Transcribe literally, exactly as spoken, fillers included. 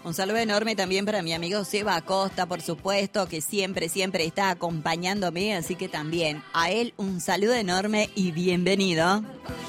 Un saludo enorme también para mi amigo Seba Acosta, por supuesto, que siempre, siempre está acompañándome, así que también a él un saludo enorme y bienvenido.